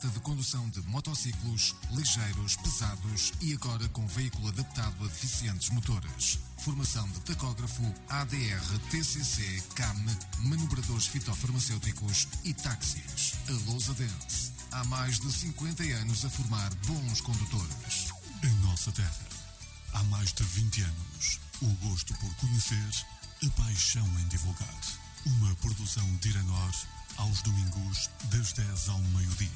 carta de condução de motociclos, ligeiros, pesados e agora com veículo adaptado a deficientes motores. Formação de tacógrafo, ADR, TCC, CAM, manobradores fitofarmacêuticos e táxis. A Lousadense. Há mais de 50 anos a formar bons condutores. Em nossa terra, há mais de 20 anos, o gosto por conhecer, a paixão em divulgar. Uma produção de Iranor, aos domingos, das 10 ao meio-dia.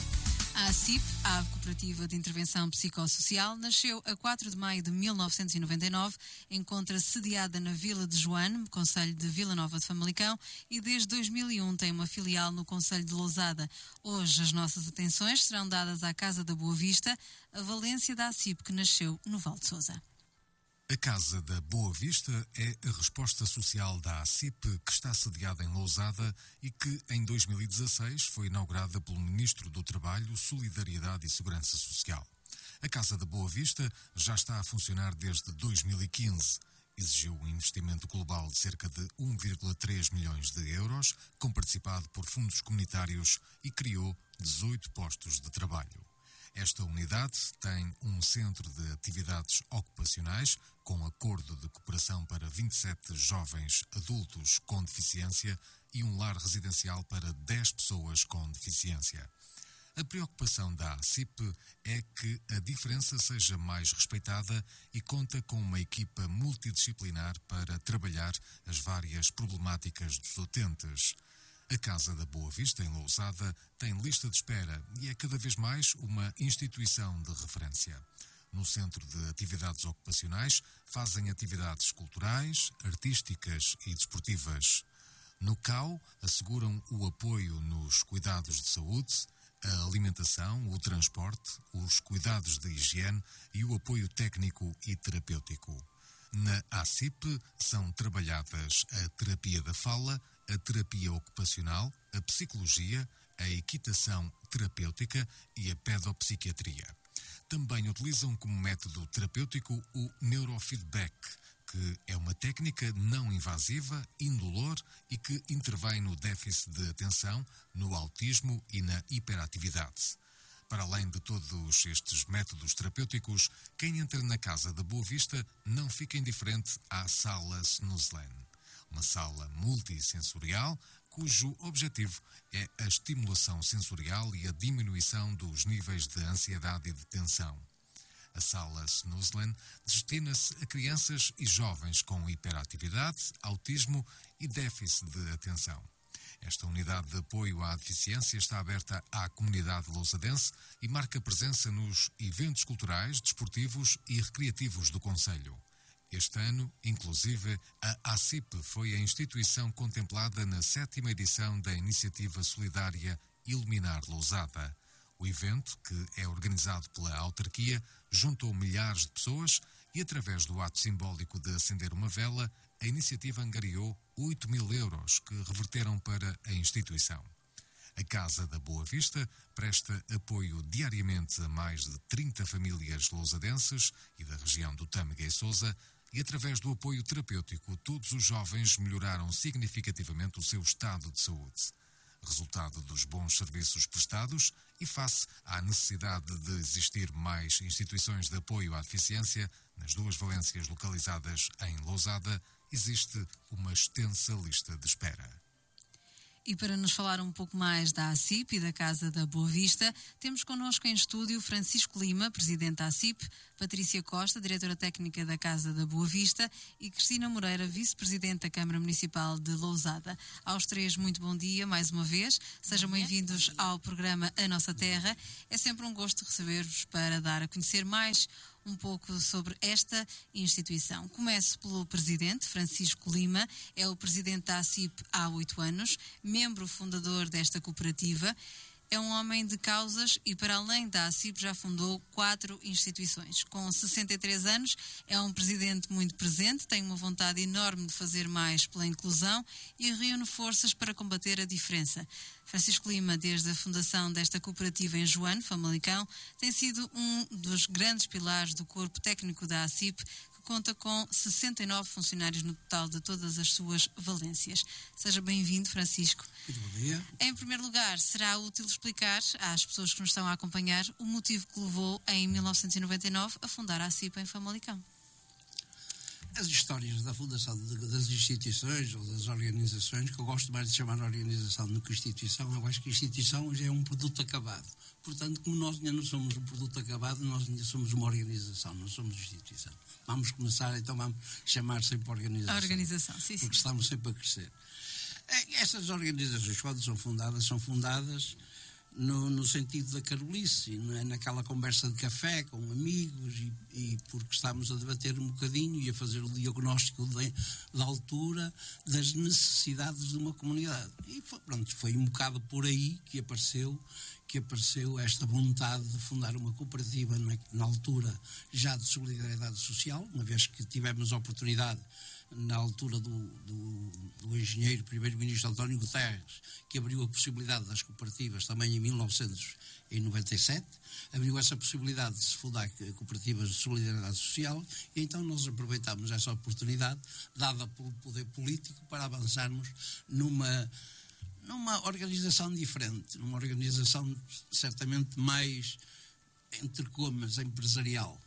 A ACIP, a Ave Cooperativa de Intervenção Psicossocial, nasceu a 4 de maio de 1999, encontra-se sediada na Vila de Joane, concelho de Vila Nova de Famalicão, e desde 2001 tem uma filial no concelho de Lousada. Hoje as nossas atenções serão dadas à Casa da Boa Vista, a valência da ACIP que nasceu no Val de Sousa. A Casa da Boa Vista é a resposta social da ACIP, que está sediada em Lousada e que, em 2016, foi inaugurada pelo Ministro do Trabalho, Solidariedade e Segurança Social. A Casa da Boa Vista já está a funcionar desde 2015. Exigiu um investimento global de cerca de 1,3 milhões de euros, comparticipado por fundos comunitários, e criou 18 postos de trabalho. Esta unidade tem um centro de atividades ocupacionais com acordo de cooperação para 27 jovens adultos com deficiência e um lar residencial para 10 pessoas com deficiência. A preocupação da ACIP é que a diferença seja mais respeitada e conta com uma equipa multidisciplinar para trabalhar as várias problemáticas dos utentes. A Casa da Boa Vista, em Lousada, tem lista de espera e é cada vez mais uma instituição de referência. No Centro de Atividades Ocupacionais fazem atividades culturais, artísticas e desportivas. No CAU asseguram o apoio nos cuidados de saúde, a alimentação, o transporte, os cuidados de higiene e o apoio técnico e terapêutico. Na ACIP são trabalhadas a terapia da fala, a terapia ocupacional, a psicologia, a equitação terapêutica e a pedopsiquiatria. Também utilizam como método terapêutico o neurofeedback, que é uma técnica não invasiva, indolor e que intervém no déficit de atenção, no autismo e na hiperatividade. Para além de todos estes métodos terapêuticos, quem entra na Casa da Boa Vista não fica indiferente à Sala Snoozeland, uma sala multissensorial cujo objetivo é a estimulação sensorial e a diminuição dos níveis de ansiedade e de tensão. A Sala Snoozeland destina-se a crianças e jovens com hiperatividade, autismo e déficit de atenção. Esta unidade de apoio à deficiência está aberta à comunidade lousadense e marca presença nos eventos culturais, desportivos e recreativos do concelho. Este ano, inclusive, a ACIP foi a instituição contemplada na 7ª edição da iniciativa solidária Iluminar Lousada. O evento, que é organizado pela autarquia, juntou milhares de pessoas e, através do ato simbólico de acender uma vela, a iniciativa angariou 8.000 euros que reverteram para a instituição. A Casa da Boa Vista presta apoio diariamente a mais de 30 famílias lousadenses e da região do Tâmega e Sousa e, através do apoio terapêutico, todos os jovens melhoraram significativamente o seu estado de saúde. Resultado dos bons serviços prestados e face à necessidade de existir mais instituições de apoio à deficiência, nas duas valências localizadas em Lousada, existe uma extensa lista de espera. E para nos falar um pouco mais da ACIP e da Casa da Boa Vista, temos connosco em estúdio Francisco Lima, presidente da ACIP, Patrícia Costa, diretora técnica da Casa da Boa Vista, e Cristina Moreira, vice-presidente da Câmara Municipal de Lousada. Aos três, muito bom dia, mais uma vez. Sejam bem-vindos ao programa A Nossa Terra. É sempre um gosto receber-vos para dar a conhecer mais um pouco sobre esta instituição. Começo pelo presidente, Francisco Lima, é o presidente da ACIP há 8 anos, membro fundador desta cooperativa, é um homem de causas e, para além da ACIP, já fundou 4 instituições. Com 63 anos, é um presidente muito presente, tem uma vontade enorme de fazer mais pela inclusão e reúne forças para combater a diferença. Francisco Lima, desde a fundação desta cooperativa em Joane, Famalicão, tem sido um dos grandes pilares do corpo técnico da ACIP, que conta com 69 funcionários no total de todas as suas valências. Seja bem-vindo, Francisco. Muito bom dia. Em primeiro lugar, será útil explicar às pessoas que nos estão a acompanhar o motivo que levou, em 1999, a fundar a ACIP em Famalicão. As histórias da fundação das instituições ou das organizações, que eu gosto mais de chamar organização do que instituição, eu acho que a instituição já é um produto acabado. Portanto, como nós ainda não somos um produto acabado, nós ainda somos uma organização, não somos instituição. Vamos começar, então vamos chamar sempre organização. A organização, sim. Porque estamos sempre a crescer. Essas organizações, quando são fundadas no sentido da carolice, naquela conversa de café com amigos e porque estamos a debater um bocadinho e a fazer o diagnóstico da altura das necessidades de uma comunidade. E foi um bocado por aí que apareceu esta vontade de fundar uma cooperativa na altura já de solidariedade social, uma vez que tivemos a oportunidade na altura do engenheiro primeiro-ministro António Guterres, que abriu a possibilidade das cooperativas também em 1997, abriu essa possibilidade de se fundar cooperativas de solidariedade social, e então nós aproveitámos essa oportunidade dada pelo poder político para avançarmos numa organização diferente, numa organização certamente mais, entre comas, empresarial,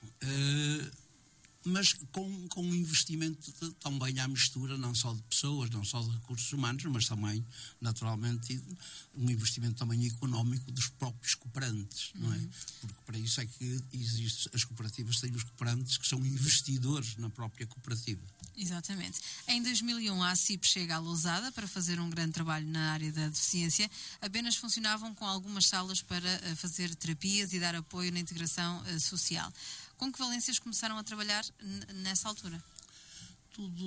mas com um investimento também à mistura, não só de pessoas, não só de recursos humanos, mas também, naturalmente, um investimento também económico dos próprios cooperantes, não é? Porque para isso é que as cooperativas têm os cooperantes que são investidores na própria cooperativa. Exatamente. Em 2001, a ACIP chega à Lousada para fazer um grande trabalho na área da deficiência. Apenas funcionavam com algumas salas para fazer terapias e dar apoio na integração social. Com que valências começaram a trabalhar nessa altura? Tudo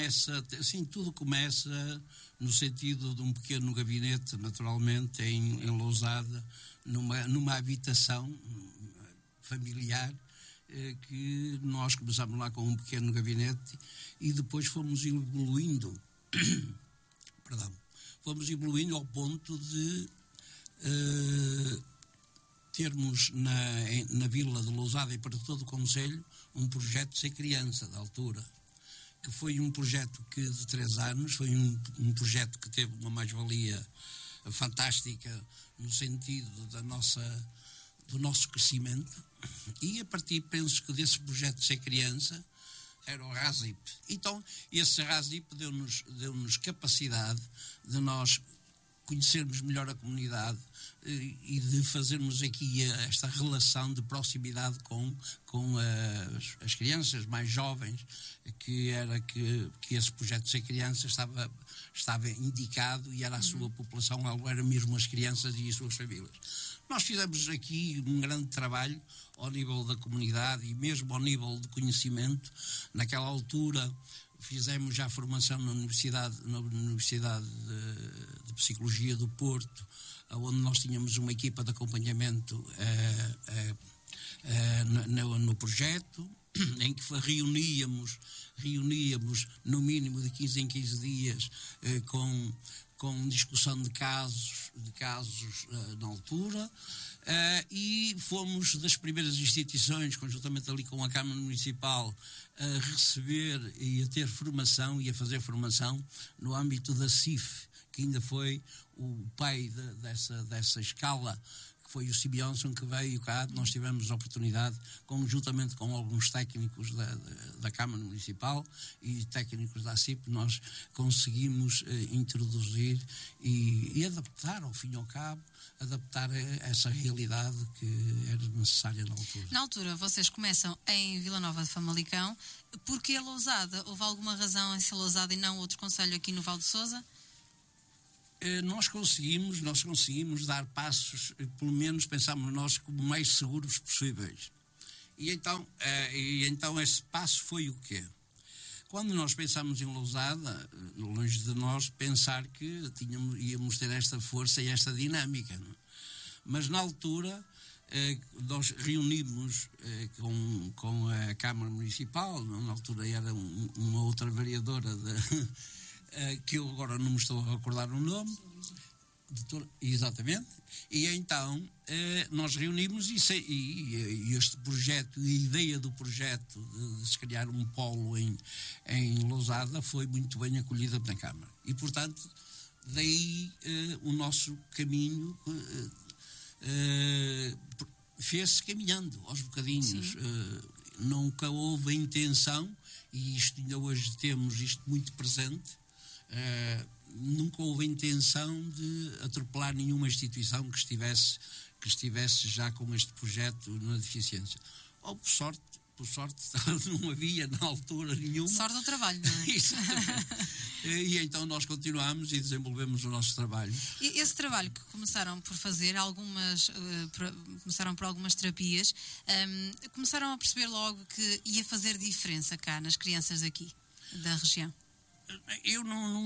começa no sentido de um pequeno gabinete, naturalmente, em Lousada, numa habitação familiar, que nós começámos lá com um pequeno gabinete e depois fomos evoluindo ao ponto de termos na vila de Lousada e para todo o concelho um projeto Ser Criança, da altura, que foi um projeto que de 3 anos, foi um projeto que teve uma mais-valia fantástica no sentido do nosso crescimento, e a partir, penso que desse projeto de Ser Criança era o RASIP. Então esse RASIP deu-nos capacidade de nós conhecermos melhor a comunidade e de fazermos aqui esta relação de proximidade com as crianças mais jovens, que esse projeto de Ser Criança estava indicado, e era a sua população, era mesmo as crianças e as suas famílias. Nós fizemos aqui um grande trabalho ao nível da comunidade e mesmo ao nível de conhecimento. Naquela altura fizemos já formação na Universidade de Psicologia do Porto, onde nós tínhamos uma equipa de acompanhamento no projeto, em que reuníamos no mínimo de 15 em 15 dias com discussão de casos na altura, e fomos das primeiras instituições, conjuntamente ali com a Câmara Municipal, a receber e a ter formação e a fazer formação no âmbito da CIF, que ainda foi o pai dessa escala, que foi o Simeonson, que veio cá. Nós tivemos a oportunidade, conjuntamente com alguns técnicos da Câmara Municipal e técnicos da CIP, nós conseguimos introduzir e adaptar, ao fim e ao cabo, essa realidade que era necessária na altura. Na altura, vocês começam em Vila Nova de Famalicão. Porquê Lousada? Houve alguma razão em ser Lousada e não outro concelho aqui no Val de Sousa? Nós conseguimos dar passos, pelo menos pensámos nós, como mais seguros possíveis. E então esse passo foi o quê? Quando nós pensámos em Lousada, longe de nós pensar que íamos ter esta força e esta dinâmica, não? Mas na altura nós reunimos com a Câmara Municipal, na altura era uma outra vereadora que eu agora não me estou a recordar o nome, Exatamente. E então nós reunimos e este projeto, a ideia do projeto de se criar um polo em Lousada foi muito bem acolhida na Câmara. E, portanto, daí o nosso caminho fez-se caminhando aos bocadinhos. Nunca houve a intenção, e isto ainda hoje temos isto muito presente, nunca houve a intenção de atropelar nenhuma instituição que estivesse já com este projeto na deficiência. Ou por sorte não havia na altura nenhuma. Sorte do trabalho, não é? Exatamente. E então nós continuamos e desenvolvemos o nosso trabalho. E esse trabalho que começaram por fazer, começaram por algumas terapias, começaram a perceber logo que ia fazer diferença cá nas crianças daqui, da região? Eu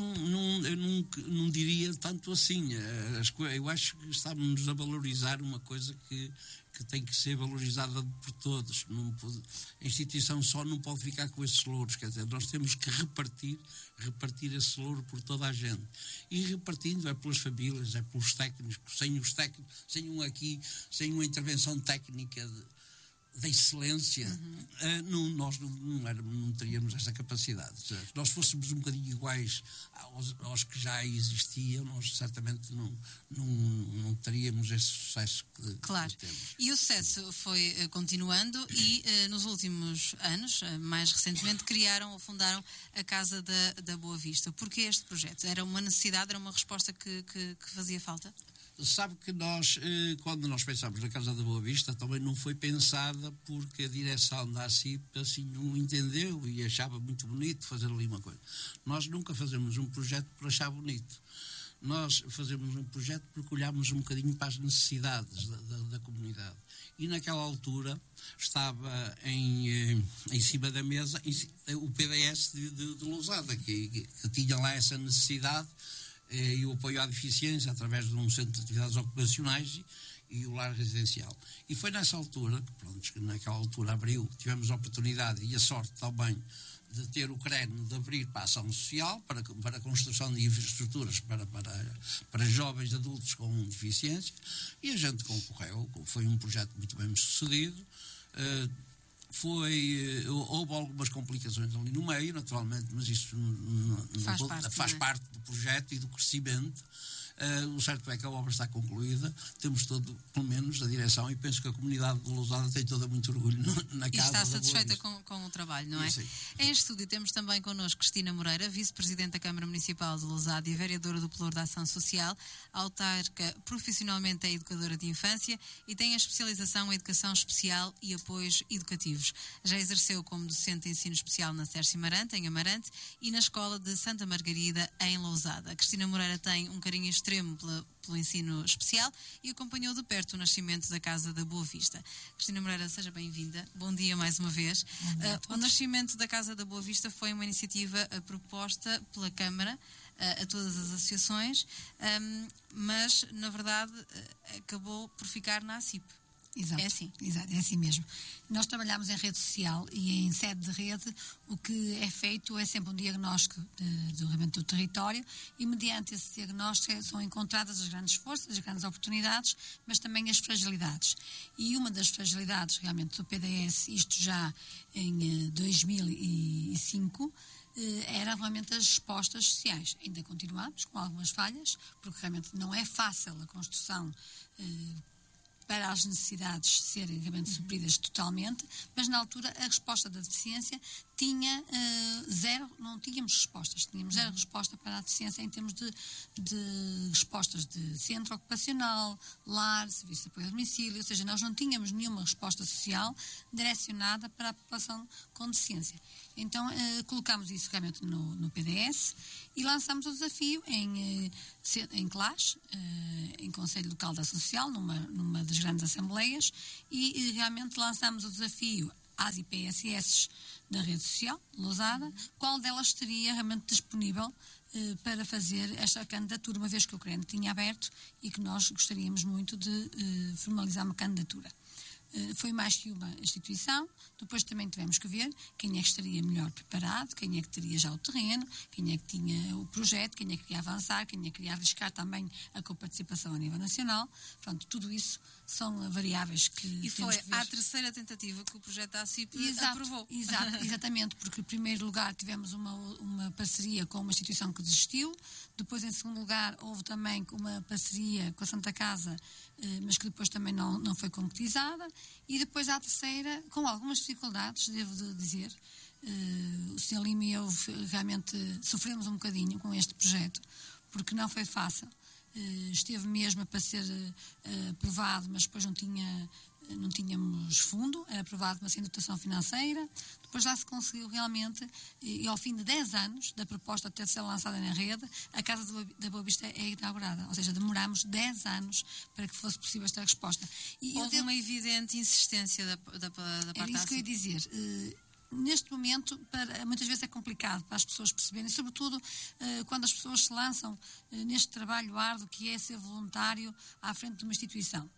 não diria tanto assim. Eu acho que estamos a valorizar uma coisa que tem que ser valorizada por todos. A instituição só não pode ficar com esses louros. Quer dizer, nós temos que repartir esse louro por toda a gente. E repartindo é pelas famílias, é pelos técnicos. Sem uma intervenção técnica da excelência, nós não teríamos essa capacidade. Se nós fôssemos um bocadinho iguais aos que já existiam, nós certamente não teríamos esse sucesso que temos. E o sucesso foi continuando e nos últimos anos, mais recentemente, criaram ou fundaram a Casa da Boa Vista. Porquê este projeto? Era uma necessidade, era uma resposta que fazia falta? Sabe que nós, quando nós pensámos na Casa da Boa Vista, também não foi pensada porque a direção da ACIP assim não entendeu e achava muito bonito fazer ali uma coisa. Nós nunca fazemos um projeto por achar bonito. Nós fazemos um projeto porque olhámos um bocadinho para as necessidades da comunidade. E naquela altura estava em cima da mesa o PDS de Lousada, que tinha lá essa necessidade e o apoio à deficiência através de um centro de atividades ocupacionais e o lar residencial. E foi nessa altura, que naquela altura tivemos a oportunidade e a sorte também de ter o CREN de abrir para a ação social, para a construção de infraestruturas para jovens adultos com deficiência, e a gente concorreu. Foi um projeto muito bem sucedido. Houve algumas complicações ali no meio, naturalmente, mas isso faz parte do projeto e do crescimento. O certo é que a obra está concluída, temos todo, pelo menos, a direção, e penso que a comunidade de Lousada tem toda muito orgulho na casa. E está satisfeita com o trabalho, não é? Sim. Em estúdio temos também connosco Cristina Moreira, vice-presidente da Câmara Municipal de Lousada e vereadora do Pelouro da Ação Social, autarca, profissionalmente é educadora de infância e tem a especialização em educação especial e apoios educativos. Já exerceu como docente de ensino especial na Sérgio Marante, em Amarante, e na Escola de Santa Margarida, em Lousada. Cristina Moreira tem um carinho extremo pelo ensino especial e acompanhou de perto o nascimento da Casa da Boa Vista. Cristina Moreira, seja bem-vinda. Bom dia mais uma vez. O nascimento da Casa da Boa Vista foi uma iniciativa proposta pela Câmara a todas as associações, mas, na verdade, acabou por ficar na ACIP. Exato, é assim. Exato, é assim mesmo. Nós trabalhamos em rede social e em sede de rede o que é feito é sempre um diagnóstico do território e mediante esse diagnóstico são encontradas as grandes forças, as grandes oportunidades, mas também as fragilidades. E uma das fragilidades realmente do PDS, isto já em 2005, eram realmente as respostas sociais. Ainda continuamos com algumas falhas, porque realmente não é fácil a construção para as necessidades serem realmente supridas totalmente, mas na altura a resposta da deficiência tinha zero, não tínhamos respostas, tínhamos zero resposta para a deficiência em termos de respostas de centro ocupacional, lar, serviço de apoio ao domicílio, ou seja, nós não tínhamos nenhuma resposta social direcionada para a população com deficiência. Então, colocámos isso realmente no PDS e lançámos o desafio em CLAS, em Conselho Local da Ação Social, numa das grandes assembleias, e realmente lançámos o desafio às IPSS da rede social, Lousada, qual delas estaria realmente disponível para fazer esta candidatura, uma vez que o CREN tinha aberto e que nós gostaríamos muito de formalizar uma candidatura. Foi mais que uma instituição. Depois também tivemos que ver quem é que estaria melhor preparado, quem é que teria já o terreno, quem é que tinha o projeto, quem é que queria avançar, quem é que queria arriscar também a coparticipação a nível nacional. Pronto, tudo isso são variáveis que E temos foi que ver. à terceira tentativa que o projeto da ACIP aprovou. Exatamente, porque em primeiro lugar tivemos uma parceria com uma instituição que desistiu, depois em segundo lugar houve também uma parceria com a Santa Casa, mas que depois também não foi concretizada, e depois à terceira, com algumas dificuldades, devo de dizer, o Sr. Lima e eu realmente sofremos um bocadinho com este projeto, porque não foi fácil. Esteve mesmo para ser aprovado, mas depois não tínhamos fundo, era aprovado, mas sem dotação financeira. Depois já se conseguiu realmente, e ao fim de 10 anos da proposta ter sido lançada na rede, a Casa da Boa Vista é inaugurada. Ou seja, demoramos 10 anos para que fosse possível esta resposta. Houve uma evidente insistência da parte da Era isso que eu ia dizer. Neste momento, muitas vezes é complicado para as pessoas perceberem, sobretudo quando as pessoas se lançam neste trabalho árduo que é ser voluntário à frente de uma instituição.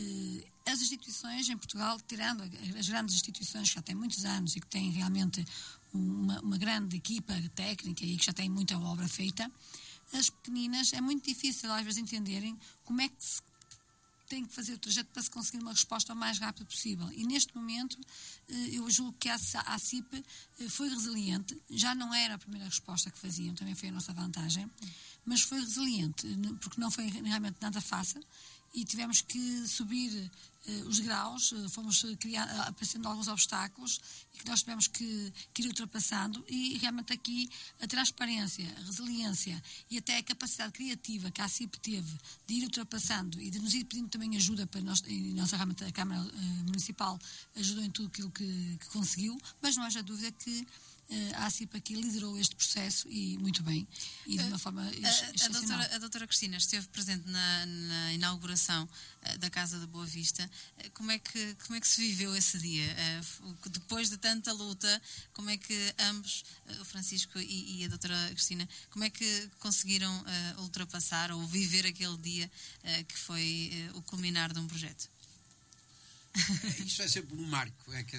As instituições em Portugal, tirando as grandes instituições que já têm muitos anos e que têm realmente uma grande equipa técnica e que já têm muita obra feita, as pequeninas é muito difícil às vezes entenderem como é que se tem que fazer o trajeto para se conseguir uma resposta o mais rápido possível. E neste momento, eu julgo que a ACIP foi resiliente. Já não era a primeira resposta que faziam, também foi a nossa vantagem, mas foi resiliente, porque não foi realmente nada fácil. E tivemos que subir os graus, fomos aparecendo alguns obstáculos e que nós tivemos que ir ultrapassando, e realmente aqui a transparência, a resiliência e até a capacidade criativa que a ACIP teve de ir ultrapassando e de nos ir pedindo também ajuda para nós, e realmente a Câmara Municipal ajudou em tudo aquilo que conseguiu, mas não haja dúvida que a ACIP aqui liderou este processo e muito bem, e de uma forma excepcional. A doutora Cristina esteve presente na inauguração da Casa da Boa Vista. Como é que se viveu esse dia? Depois de tanta luta, como é que ambos, o Francisco e a doutora Cristina, como é que conseguiram ultrapassar ou viver aquele dia que foi o culminar de um projeto? Isto é sempre um marco, é que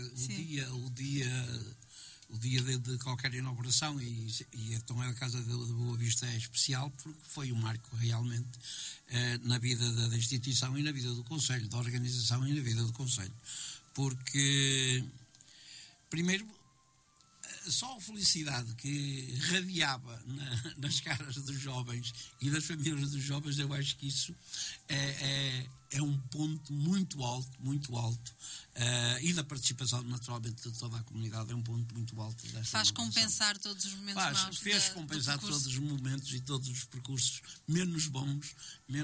o dia de qualquer inauguração, e então a Casa da Boa Vista é especial porque foi um marco realmente na vida da instituição e na vida do Conselho, da organização e na vida do Conselho. Porque, primeiro, só a felicidade que radiava nas caras dos jovens e das famílias dos jovens, eu acho que isso é um ponto muito alto, e da participação naturalmente de toda a comunidade é um ponto muito alto desta Faz inauguração. Compensar todos os momentos maus. Fez compensar todos os momentos e todos os percursos menos bons.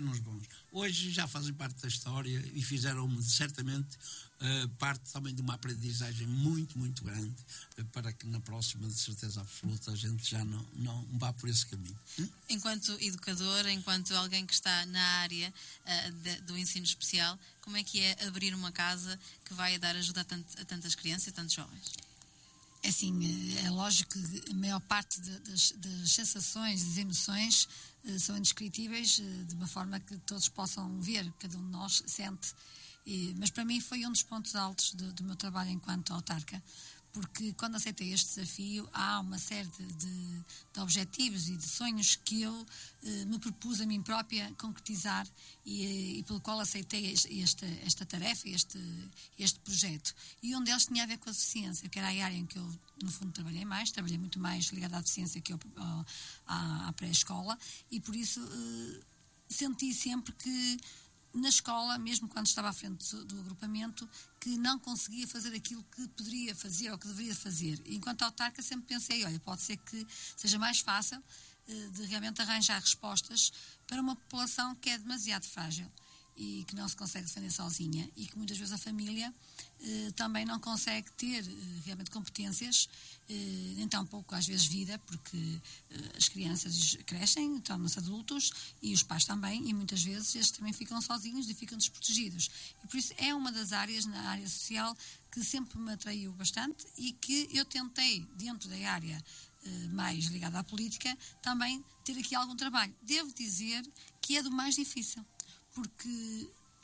Hoje já fazem parte da história e fizeram certamente parte também de uma aprendizagem muito, muito grande, para que na próxima, de certeza absoluta, a gente já não vá por esse caminho. Enquanto educadora, enquanto alguém que está na área do ensino especial, como é que é abrir uma casa que vai dar ajuda a tantas crianças e tantos jovens? É assim, é lógico que a maior parte das sensações, das emoções são indescritíveis, de uma forma que todos possam ver, cada um de nós sente. Mas para mim foi um dos pontos altos do meu trabalho enquanto autarca, porque quando aceitei este desafio há uma série de objetivos e de sonhos que eu me propus a mim própria concretizar e pelo qual aceitei esta tarefa, este projeto. E um deles tinha a ver com a deficiência, que era a área em que eu, no fundo, trabalhei muito mais ligada à deficiência que à pré-escola, e por isso senti sempre que na escola, mesmo quando estava à frente do agrupamento, que não conseguia fazer aquilo que poderia fazer ou que deveria fazer. E enquanto autarca sempre pensei, olha, pode ser que seja mais fácil de realmente arranjar respostas para uma população que é demasiado frágil e que não se consegue defender sozinha, e que muitas vezes a família também não consegue ter realmente competências, nem tão pouco às vezes vida, porque as crianças crescem, tornam-se adultos, e os pais também, e muitas vezes eles também ficam sozinhos e ficam desprotegidos. E por isso é uma das áreas, na área social, que sempre me atraiu bastante e que eu tentei, dentro da área mais ligada à política, também ter aqui algum trabalho. Devo dizer que é do mais difícil, porque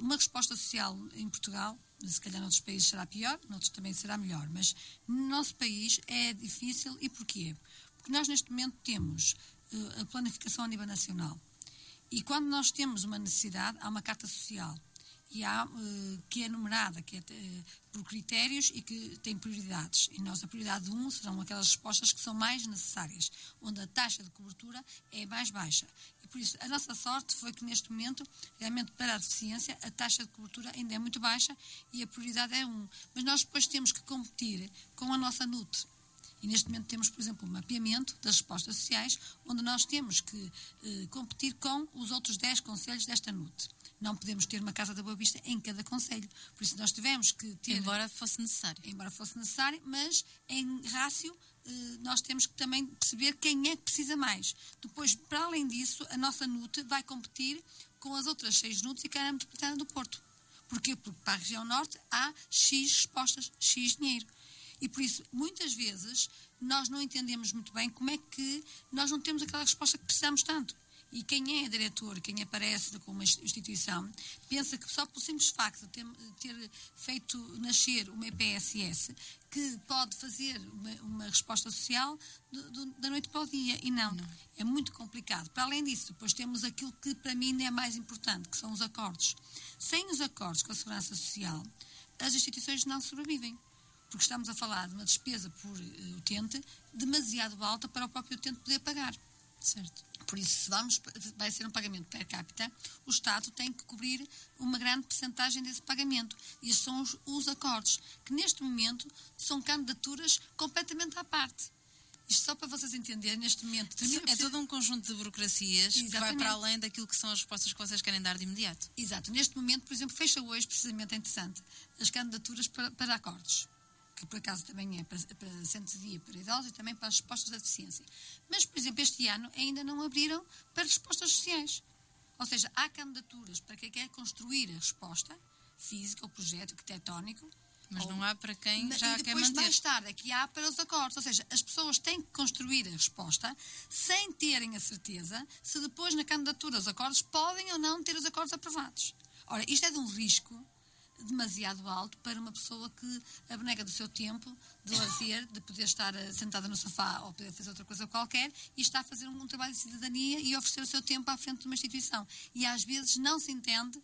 uma resposta social em Portugal, se calhar noutros países será pior, noutros também será melhor, mas no nosso país é difícil. E porquê? Porque nós neste momento temos a planificação a nível nacional. E quando nós temos uma necessidade, há uma carta social. E há, que é numerada, que é por critérios e que tem prioridades. E nós, a prioridade 1 serão aquelas respostas que são mais necessárias, onde a taxa de cobertura é mais baixa. E por isso, a nossa sorte foi que neste momento, realmente para a deficiência, a taxa de cobertura ainda é muito baixa e a prioridade é 1. Mas nós depois temos que competir com a nossa NUT. E neste momento temos, por exemplo, um mapeamento das respostas sociais, onde nós temos que competir com os outros 10 concelhos desta NUT. Não podemos ter uma Casa da Boa Vista em cada concelho. Por isso nós tivemos que ter... Embora fosse necessário, mas em rácio nós temos que também perceber quem é que precisa mais. Depois, para além disso, a nossa NUT vai competir com as outras 6 NUTs e com a área metropolitana do Porto. Porquê? Porque para a região norte há X respostas, X dinheiro. E por isso, muitas vezes, nós não entendemos muito bem como é que nós não temos aquela resposta que precisamos tanto. E quem é diretor, quem aparece com uma instituição, pensa que só pelo simples facto de ter feito nascer uma EPSS, que pode fazer uma resposta social da noite para o dia. E não, é muito complicado. Para além disso, depois temos aquilo que para mim ainda é mais importante, que são os acordos. Sem os acordos com a Segurança Social, as instituições não sobrevivem. Porque estamos a falar de uma despesa por utente demasiado alta para o próprio utente poder pagar. certo? Por isso, vai ser um pagamento per capita, o Estado tem que cobrir uma grande percentagem desse pagamento. E estes são os acordos, que neste momento são candidaturas completamente à parte. Isto só para vocês entenderem, neste momento... É todo um conjunto de burocracias. Exatamente. Que vai para além daquilo que são as respostas que vocês querem dar de imediato. Exato. Neste momento, por exemplo, fecha hoje, precisamente é interessante, as candidaturas para acordos, que por acaso também é para centros de dia para idosos e também para as respostas da deficiência. Mas, por exemplo, este ano ainda não abriram para respostas sociais. Ou seja, há candidaturas para quem quer construir a resposta física, o projeto arquitetónico. Mas não há para quem já quer manter. Depois, mais tarde, aqui há para os acordos. Ou seja, as pessoas têm que construir a resposta sem terem a certeza se depois na candidatura aos acordos podem ou não ter os acordos aprovados. Ora, isto é de um risco demasiado alto para uma pessoa que abnega do seu tempo de lazer, de poder estar sentada no sofá ou poder fazer outra coisa qualquer e está a fazer um trabalho de cidadania e oferecer o seu tempo à frente de uma instituição. E às vezes não se entende,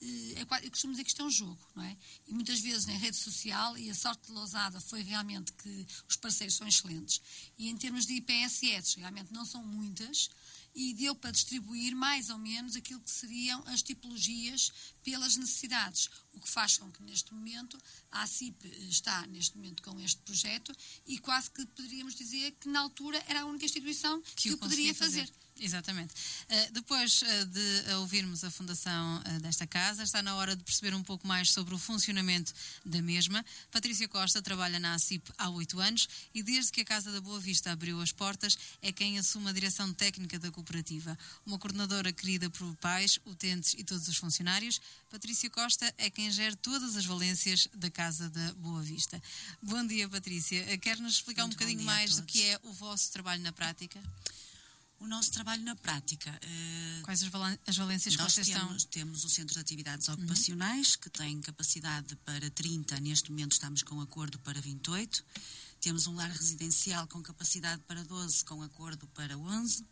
eu costumo dizer que isto é um jogo, não é? E muitas vezes na rede social, e a sorte de Lousada foi realmente que os parceiros são excelentes. E em termos de IPSS, realmente não são muitas, e deu para distribuir mais ou menos aquilo que seriam as tipologias pelas necessidades, o que faz com que neste momento a ACIP está neste momento com este projeto e quase que poderíamos dizer que na altura era a única instituição que o poderia fazer. Exatamente. Depois de ouvirmos a fundação desta casa, está na hora de perceber um pouco mais sobre o funcionamento da mesma. Patrícia Costa trabalha na ACIP há 8 anos e desde que a Casa da Boa Vista abriu as portas é quem assume a direção técnica da cooperativa. Uma coordenadora querida por pais, utentes e todos os funcionários, Patrícia Costa é quem gera todas as valências da Casa da Boa Vista. Bom dia, Patrícia. Quer-nos explicar um bocadinho mais do que é o vosso trabalho na prática? O nosso trabalho na prática... Quais as valências que vocês estão? Temos o Centro de Atividades Ocupacionais, que tem capacidade para 30, neste momento estamos com acordo para 28. Temos um lar residencial com capacidade para 12, com acordo para 11.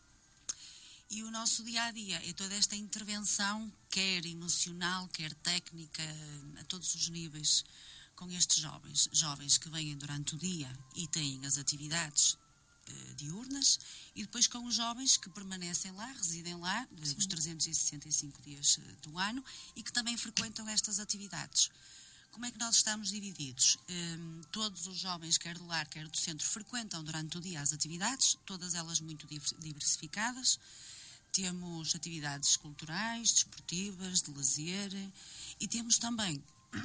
E o nosso dia-a-dia é toda esta intervenção, quer emocional, quer técnica, a todos os níveis, com estes jovens que vêm durante o dia e têm as atividades diurnas, e depois com os jovens que permanecem lá, residem lá, os 365 dias do ano, e que também frequentam estas atividades. Como é que nós estamos divididos? Todos os jovens, quer do lar, quer do centro, frequentam durante o dia as atividades, todas elas muito diversificadas. Temos atividades culturais, desportivas, de lazer, e temos também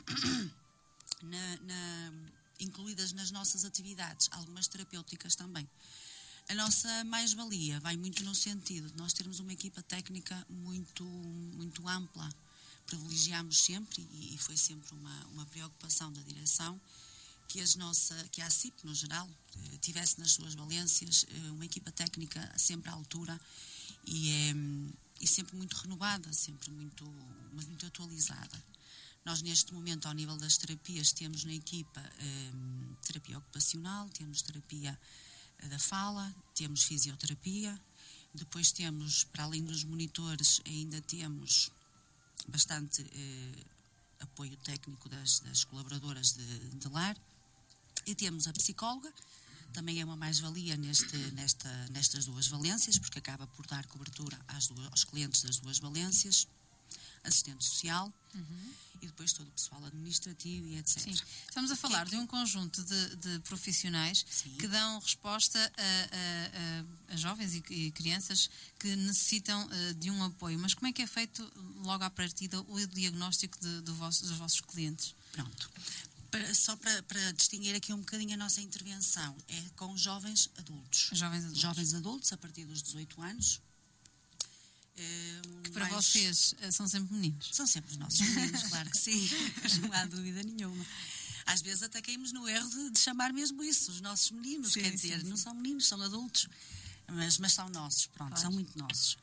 incluídas nas nossas atividades, algumas terapêuticas também. A nossa mais-valia vai muito no sentido de nós termos uma equipa técnica muito, muito ampla. Privilegiamos sempre, e foi sempre uma preocupação da direção, que a ACIP, no geral, tivesse nas suas valências uma equipa técnica sempre à altura, e e sempre muito renovada, sempre muito atualizada. Nós, neste momento, ao nível das terapias, temos na equipa terapia ocupacional, temos terapia da fala, temos fisioterapia, depois temos, para além dos monitores, ainda temos bastante apoio técnico das colaboradoras de lar, e temos a psicóloga, também é uma mais-valia nestas duas valências, porque acaba por dar cobertura aos clientes das duas valências, assistente social, e depois todo o pessoal administrativo e etc. Sim. Estamos a falar de um conjunto de profissionais que dão resposta a jovens e crianças que necessitam de um apoio. Mas como é que é feito logo à partida o diagnóstico dos vossos clientes? Pronto. Só para distinguir aqui um bocadinho a nossa intervenção, é com jovens adultos. Jovens adultos a partir dos 18 anos. Que para vocês são sempre meninos? São sempre os nossos meninos, claro que sim, não há dúvida nenhuma. Às vezes até caímos no erro de chamar mesmo isso, os nossos meninos, quer dizer, não são meninos, são adultos, mas são nossos, pronto, são muito nossos.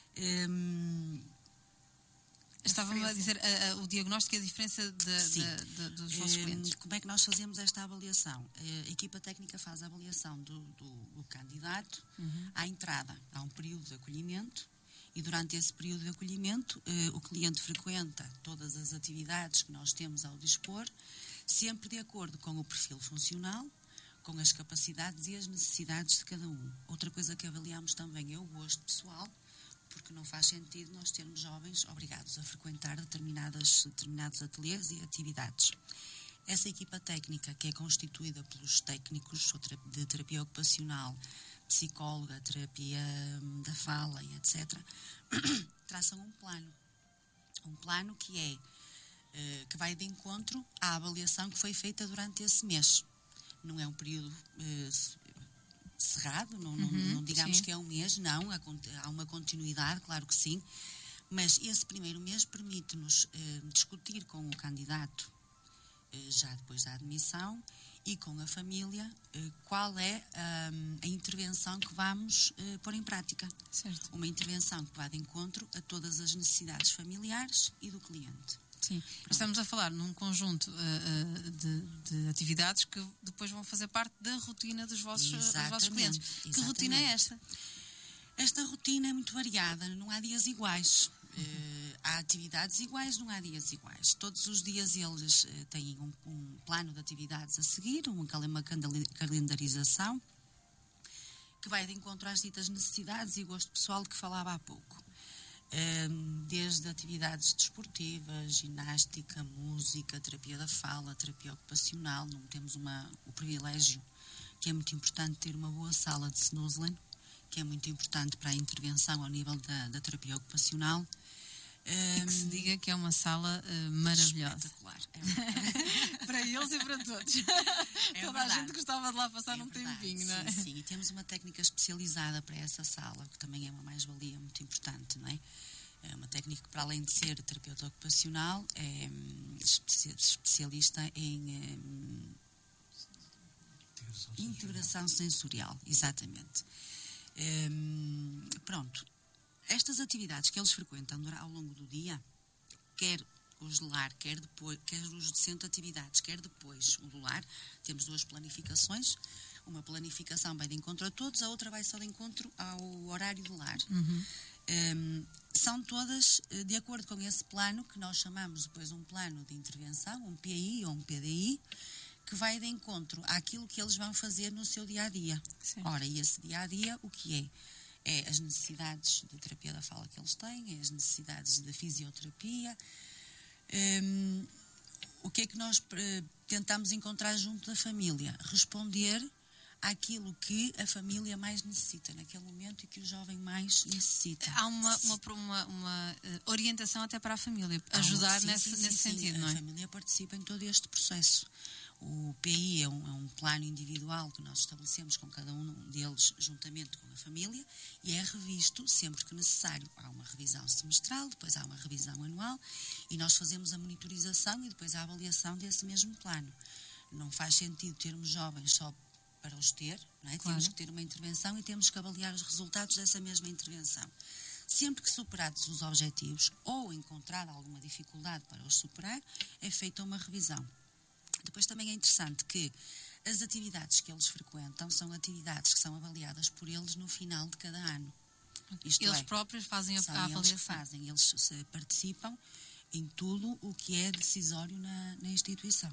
Estava-me a dizer o diagnóstico e a diferença dos vossos clientes. Como é que nós fazemos esta avaliação? A equipa técnica faz a avaliação do candidato à entrada. Há um período de acolhimento e durante esse período de acolhimento o cliente frequenta todas as atividades que nós temos ao dispor, sempre de acordo com o perfil funcional, com as capacidades e as necessidades de cada um. Outra coisa que avaliamos também é o gosto pessoal, porque não faz sentido nós termos jovens obrigados a frequentar determinados ateliês e atividades. Essa equipa técnica, que é constituída pelos técnicos de terapia ocupacional, psicóloga, terapia da fala e etc., traçam um plano que vai de encontro à avaliação que foi feita durante esse mês. Não é um período cerrado, não digamos sim. Que é um mês, não, há uma continuidade, claro que sim, mas esse primeiro mês permite-nos discutir com o candidato, já depois da admissão, e com a família, qual é a intervenção que vamos pôr em prática. Certo. Uma intervenção que vá de encontro a todas as necessidades familiares e do cliente. Sim, estamos a falar num conjunto de atividades que depois vão fazer parte da rotina dos vossos clientes. Que rotina é esta? Esta rotina é muito variada, não há dias iguais. Há atividades iguais, não há dias iguais. Todos os dias eles têm um plano de atividades a seguir, uma calendarização, que vai de encontro às ditas necessidades e gosto pessoal que falava há pouco. Desde atividades desportivas, ginástica, música, terapia da fala, terapia ocupacional. Não temos o privilégio, que é muito importante, ter uma boa sala de snuzzling, que é muito importante para a intervenção ao nível da terapia ocupacional. E que se diga que é uma sala maravilhosa. Espetacular. Para eles e para todos. Toda a gente gostava de lá passar um tempinho, não é? Sim, e temos uma técnica especializada para essa sala, que também é uma mais-valia muito importante, não é? É uma técnica que, para além de ser terapeuta ocupacional, é especialista em integração sensorial, exatamente. Pronto. Estas atividades que eles frequentam ao longo do dia, quer os de lar, quer os de centro de atividades, quer depois o do lar, temos duas planificações. Uma planificação vai de encontro a todos, a outra vai só de encontro ao horário do lar. São todas de acordo com esse plano, que nós chamamos depois um plano de intervenção, um PI ou um PDI, que vai de encontro àquilo que eles vão fazer no seu dia-a-dia. Sim. Ora, e esse dia-a-dia, o que é? É as necessidades de terapia da fala que eles têm, é as necessidades da fisioterapia. O que é que nós tentamos encontrar junto da família? Responder àquilo que a família mais necessita naquele momento e que o jovem mais necessita. Há uma orientação até para a família, ajudar nesse sentido, não é? A família participa em todo este processo. O PI é um plano individual que nós estabelecemos com cada um deles juntamente com a família e é revisto sempre que necessário. Há uma revisão semestral, depois há uma revisão anual e nós fazemos a monitorização e depois a avaliação desse mesmo plano. Não faz sentido termos jovens só para os ter, não é? Claro. Temos que ter uma intervenção e temos que avaliar os resultados dessa mesma intervenção. Sempre que superados os objetivos ou encontrada alguma dificuldade para os superar, é feita uma revisão. Depois também é interessante que as atividades que eles frequentam são atividades que são avaliadas por eles no final de cada ano. Eles próprios fazem a avaliação. Eles que fazem, eles participam em tudo o que é decisório na instituição.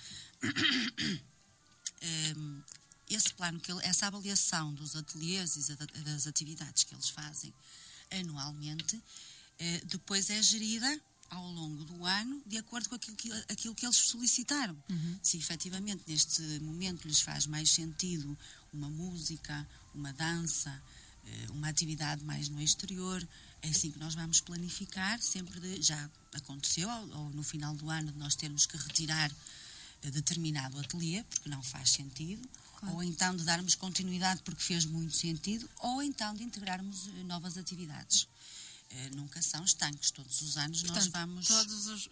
Esse plano, essa avaliação dos ateliês e das atividades que eles fazem anualmente, depois é gerida ao longo do ano, de acordo com aquilo que eles solicitaram. Se efetivamente neste momento lhes faz mais sentido uma música, uma dança, uma atividade mais no exterior, é assim que nós vamos planificar, sempre já aconteceu, ou no final do ano, de nós termos que retirar determinado ateliê, porque não faz sentido, claro. Ou então de darmos continuidade porque fez muito sentido, ou então de integrarmos novas atividades. Nunca são estanques, todos os anos. Portanto, nós vamos... Todos os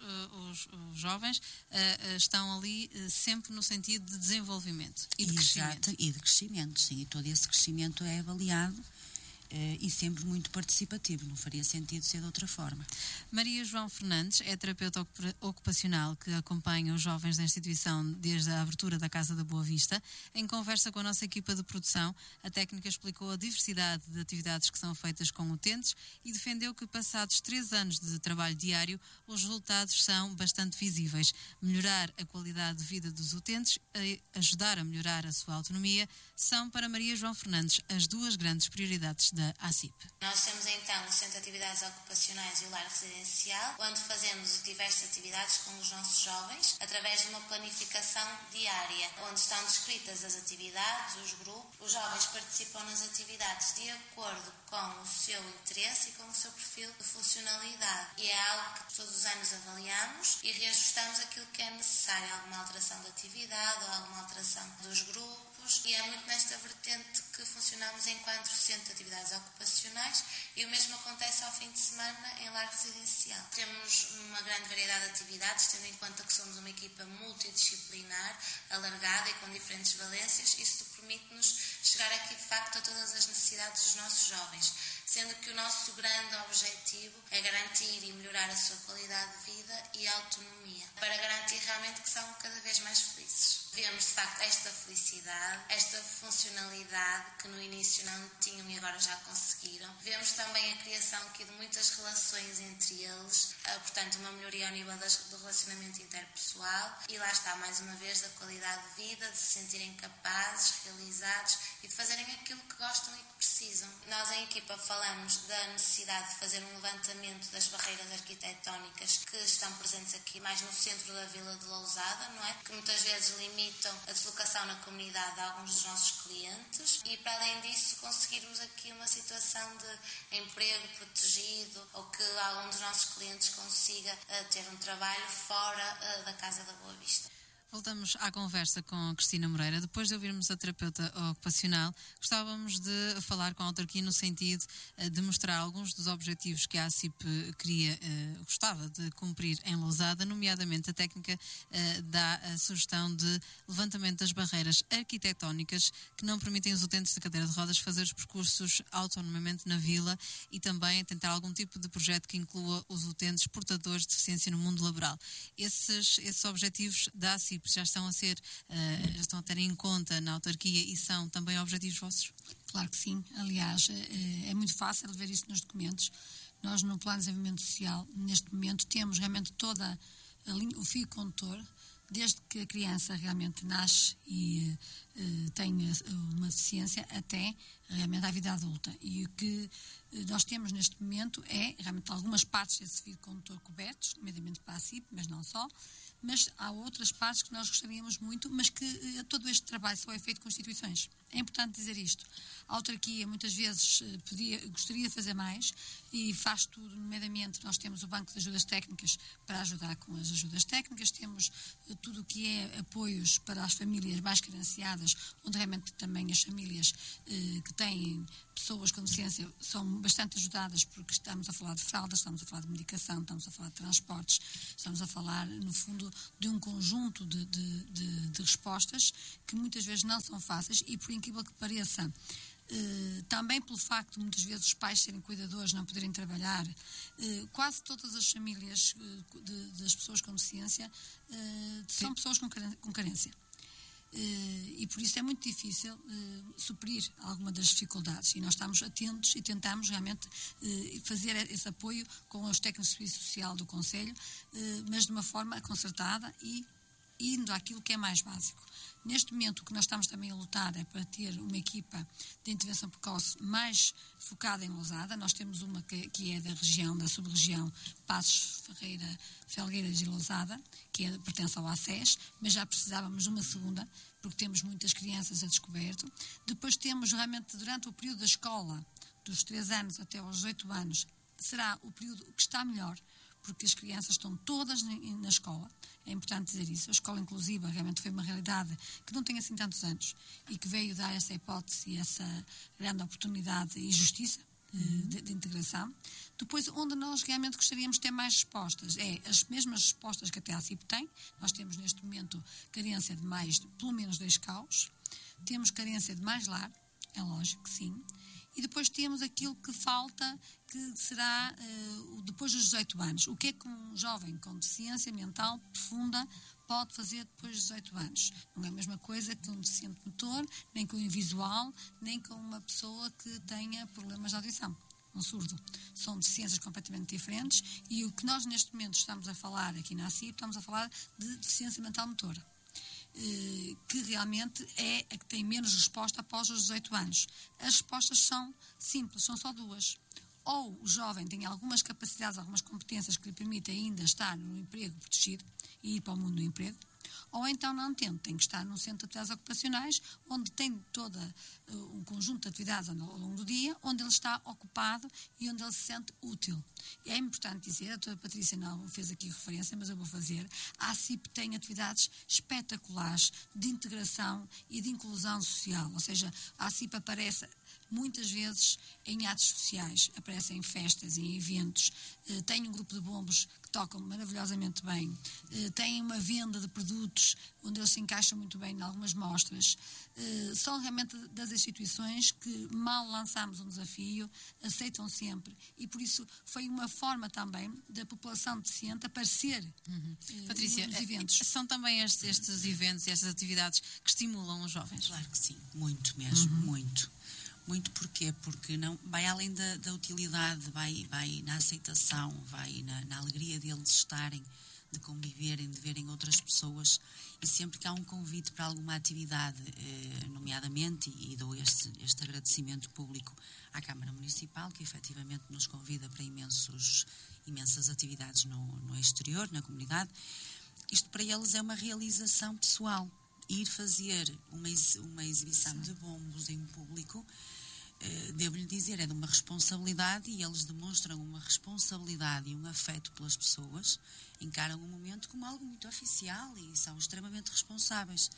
jovens estão ali sempre no sentido de desenvolvimento e de crescimento. E de crescimento, sim, e todo esse crescimento é avaliado e sempre muito participativo, não faria sentido ser de outra forma. Maria João Fernandes é terapeuta ocupacional que acompanha os jovens da instituição desde a abertura da Casa da Boa Vista. Em conversa com a nossa equipa de produção, a técnica explicou a diversidade de atividades que são feitas com utentes e defendeu que, passados 3 anos de trabalho diário, os resultados são bastante visíveis. Melhorar a qualidade de vida dos utentes e ajudar a melhorar a sua autonomia são, para Maria João Fernandes, as 2 grandes prioridades da ACIP. Nós temos então o Centro de Atividades Ocupacionais e o Lar Residencial, onde fazemos diversas atividades com os nossos jovens, através de uma planificação diária, onde estão descritas as atividades, os grupos. Os jovens participam nas atividades de acordo com o seu interesse e com o seu perfil de funcionalidade. E é algo que todos os anos avaliamos e reajustamos aquilo que é necessário, alguma alteração da atividade ou alguma alteração dos grupos. E é muito nesta vertente que funcionamos enquanto Centro de Atividades Ocupacionais e o mesmo acontece ao fim de semana em lar residencial. Temos uma grande variedade de atividades, tendo em conta que somos uma equipa multidisciplinar, alargada e com diferentes valências. Isso permite-nos chegar aqui de facto a todas as necessidades dos nossos jovens, sendo que o nosso grande objetivo é garantir e melhorar a sua qualidade de vida e autonomia, para garantir realmente que são cada vez mais felizes. Vemos de facto esta felicidade, esta funcionalidade que no início não tinham e agora já conseguiram. Vemos também a criação aqui de muitas relações entre eles, portanto uma melhoria ao nível do relacionamento interpessoal e lá está mais uma vez da qualidade de vida, de se sentirem capazes, realizados e de fazerem aquilo que gostam e que precisam. Nós em equipa falamos da necessidade de fazer um levantamento das barreiras arquitetónicas que estão presentes aqui mais no centro da Vila de Lousada, não é? Que muitas vezes limitam a deslocação na comunidade de alguns dos nossos clientes e, para além disso, conseguirmos aqui uma situação de emprego protegido ou que algum dos nossos clientes consiga ter um trabalho fora da Casa da Boa Vista. Voltamos à conversa com Cristina Moreira. Depois de ouvirmos a terapeuta ocupacional, gostávamos de falar com a autarquia no sentido de mostrar alguns dos objetivos que a ACIP gostava de cumprir em Lousada, nomeadamente a técnica dá a sugestão de levantamento das barreiras arquitetónicas que não permitem os utentes de cadeira de rodas fazer os percursos autonomamente na vila e também tentar algum tipo de projeto que inclua os utentes portadores de deficiência no mundo laboral. Esses objetivos da ACIP já estão a ter em conta na autarquia e são também objetivos vossos? Claro que sim. Aliás, é muito fácil ver isso nos documentos. Nós, no Plano de Desenvolvimento Social, neste momento, temos realmente toda o fio condutor, desde que a criança realmente nasce e tem uma deficiência até realmente à vida adulta. E o que nós temos neste momento é realmente algumas partes desse fio condutor cobertos, nomeadamente para a CIP, mas não só. Mas há outras partes que nós gostaríamos muito, mas que todo este trabalho só é feito com instituições. É importante dizer isto. A autarquia muitas vezes gostaria de fazer mais e faz tudo, nomeadamente nós temos o Banco de Ajudas Técnicas para ajudar com as ajudas técnicas, temos tudo o que é apoios para as famílias mais carenciadas, onde realmente também as famílias que têm pessoas com deficiência são bastante ajudadas, porque estamos a falar de fraldas, estamos a falar de medicação, estamos a falar de transportes, estamos a falar, no fundo, de um conjunto de respostas que muitas vezes não são fáceis e, por incrível que pareça, Também pelo facto de muitas vezes os pais serem cuidadores, não poderem trabalhar, quase todas as famílias das pessoas com deficiência são pessoas com carência. E por isso é muito difícil suprir alguma das dificuldades, e nós estamos atentos e tentamos realmente fazer esse apoio com os técnicos de serviço social do Conselho, mas de uma forma concertada e indo àquilo que é mais básico. Neste momento, o que nós estamos também a lutar é para ter uma equipa de intervenção precoce mais focada em Lousada. Nós temos uma que é da sub-região Passos, Ferreira, Felgueiras e Lousada, que pertence ao ACES, mas já precisávamos de uma segunda, porque temos muitas crianças a descoberto. Depois temos realmente, durante o período da escola, dos 3 anos até aos 18 anos, será o período que está melhor, porque as crianças estão todas na escola. É importante dizer isso. A escola inclusiva realmente foi uma realidade que não tem assim tantos anos e que veio dar essa hipótese e essa grande oportunidade e justiça de integração. Depois, onde nós realmente gostaríamos de ter mais respostas, as mesmas respostas que até a CIP tem. Nós temos neste momento carência de pelo menos 2 CAUs, temos carência de mais lar, é lógico que sim. E depois temos aquilo que falta, que será depois dos 18 anos. O que é que um jovem com deficiência mental profunda pode fazer depois dos 18 anos? Não é a mesma coisa que um deficiente motor, nem com um visual, nem com uma pessoa que tenha problemas de audição, um surdo. São deficiências completamente diferentes, e o que nós neste momento estamos a falar aqui na ACIP, estamos a falar de deficiência mental motora, que realmente é a que tem menos resposta após os 18 anos. As respostas são simples, são só 2. Ou o jovem tem algumas capacidades, algumas competências que lhe permitem ainda estar no emprego protegido e ir para o mundo do emprego, ou então não tem que estar num centro de atividades ocupacionais, onde tem todo um conjunto de atividades ao longo do dia, onde ele está ocupado e onde ele se sente útil. E é importante dizer, a doutora Patrícia não fez aqui referência, mas eu vou fazer, a ACIP tem atividades espetaculares de integração e de inclusão social, ou seja, a ACIP aparece muitas vezes em atos sociais, aparecem em festas, em eventos, tem um grupo de bombos que tocam maravilhosamente bem, tem uma venda de produtos onde eles se encaixam muito bem em algumas mostras. São realmente das instituições que, mal lançamos um desafio, aceitam sempre, e por isso foi uma forma também da população deficiente aparecer Patrícia, nos eventos. São também estes eventos e estas atividades que estimulam os jovens? Claro que sim, muito mesmo, muito. Muito porquê? Porque não, vai além da utilidade, vai na aceitação, vai na alegria deles estarem, de conviverem, de verem outras pessoas, e sempre que há um convite para alguma atividade, nomeadamente, e dou este agradecimento público à Câmara Municipal, que efetivamente nos convida para imensas atividades no exterior, na comunidade, isto para eles é uma realização pessoal. Ir fazer uma exibição de bombos em público, devo-lhe dizer, é de uma responsabilidade, e eles demonstram uma responsabilidade e um afeto pelas pessoas, encaram o momento como algo muito oficial e são extremamente responsáveis.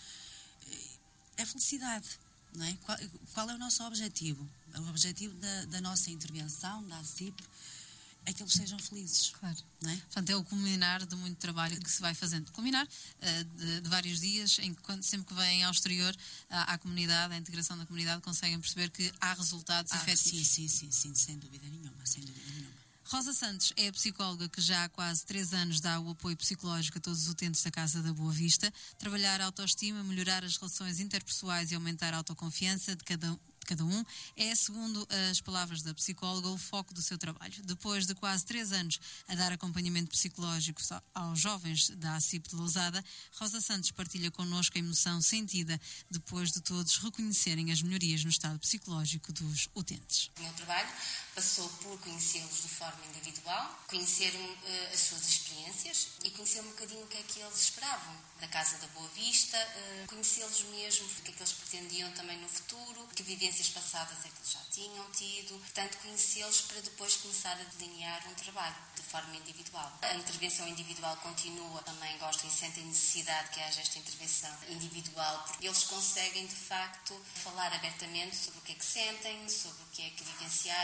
É felicidade, não é? Qual é o nosso objetivo? O objetivo da nossa intervenção, da ACIP, é que eles sejam felizes. Claro. Não é? Portanto, é o culminar de muito trabalho que se vai fazendo. Culminar de vários dias, em que sempre que vêm ao exterior, à comunidade, à integração da comunidade, conseguem perceber que há resultados efetivos. Sim, sem dúvida nenhuma, sem dúvida nenhuma. Rosa Santos é a psicóloga que já há quase 3 anos dá o apoio psicológico a todos os utentes da Casa da Boa Vista. Trabalhar a autoestima, melhorar as relações interpessoais e aumentar a autoconfiança de cada um é, segundo as palavras da psicóloga, o foco do seu trabalho. Depois de quase 3 anos a dar acompanhamento psicológico aos jovens da ACIP de Lousada, Rosa Santos partilha connosco a emoção sentida depois de todos reconhecerem as melhorias no estado psicológico dos utentes. O meu trabalho passou por conhecê-los de forma individual, conhecer as suas experiências e conhecer um bocadinho o que é que eles esperavam da Casa da Boa Vista, conhecê-los mesmo, o que é que eles pretendiam também no futuro, que vivências passadas é que eles já tinham tido, portanto conhecê-los para depois começar a delinear um trabalho de forma individual. A intervenção individual continua, também gosto e sentem necessidade que haja esta intervenção individual, porque eles conseguem de facto falar abertamente sobre o que é que sentem, sobre o que é que vivenciaram,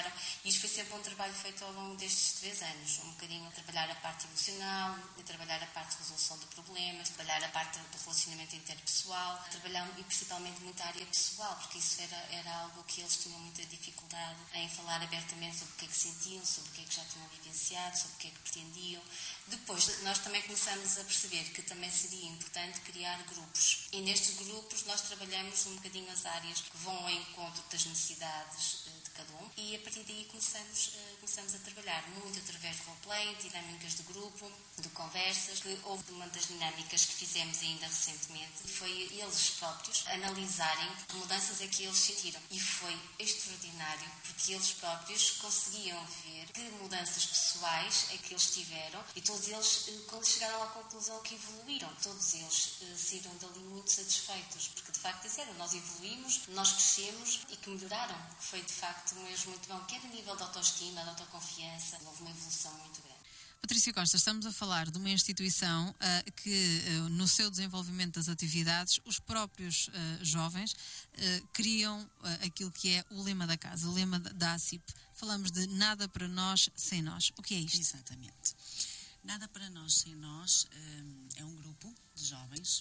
Isto foi sempre um trabalho feito ao longo destes 3 anos, um bocadinho a trabalhar a parte emocional, a trabalhar a parte de resolução de problemas, trabalhar a parte do relacionamento interpessoal, trabalhar e principalmente muito a área pessoal, porque isso era algo que eles tinham muita dificuldade em falar abertamente sobre o que é que sentiam, sobre o que é que já tinham vivenciado, sobre o que é que pretendiam. Depois, nós também começamos a perceber que também seria importante criar grupos. E nestes grupos nós trabalhamos um bocadinho as áreas que vão ao encontro das necessidades de cada um e a partir daí começamos a trabalhar muito através de roleplay, dinâmicas de grupo, de conversas. Que houve uma das dinâmicas que fizemos ainda recentemente, foi eles próprios analisarem que mudanças é que eles sentiram. E foi extraordinário, porque eles próprios conseguiam ver que mudanças pessoais é que eles tiveram e todos eles chegaram à conclusão que evoluíram. Todos eles saíram dali muito satisfeitos, porque de facto disseram, nós evoluímos, nós crescemos e que melhoraram. Foi de facto mesmo muito bom, quer a nível de autoestima, de autoconfiança, houve uma evolução muito grande. Patrícia Costa, estamos a falar de uma instituição que, no seu desenvolvimento das atividades, os próprios jovens criam aquilo que é o lema da casa, o lema da ACIP. Falamos de nada para nós sem nós. O que é isto? Exatamente. Nada para nós sem nós é um grupo de jovens,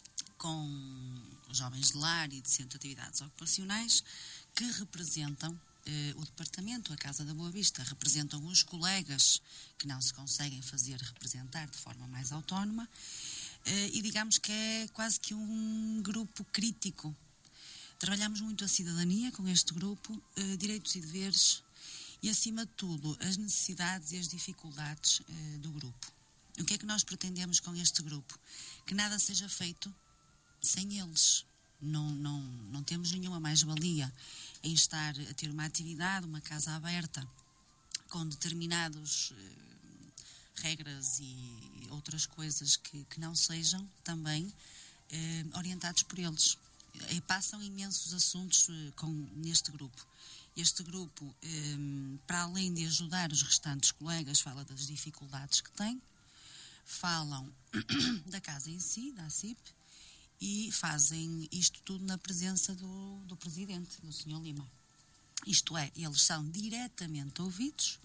com jovens de lar e de centro de atividades ocupacionais, que representam o departamento, a Casa da Boa Vista, representam os colegas que não se conseguem fazer representar de forma mais autónoma e digamos que é quase que um grupo crítico. Trabalhamos muito a cidadania com este grupo, direitos e deveres e, acima de tudo, as necessidades e as dificuldades do grupo. O que é que nós pretendemos com este grupo? Que nada seja feito sem eles. Não temos nenhuma mais-valia em estar a ter uma atividade, uma casa aberta, com determinadas regras e outras coisas que não sejam também orientados por eles. Passam imensos assuntos neste grupo. Este grupo, para além de ajudar os restantes colegas, fala das dificuldades que tem, falam da casa em si, da ACIP, e fazem isto tudo na presença do presidente, do Sr. Lima. Isto é, eles são diretamente ouvidos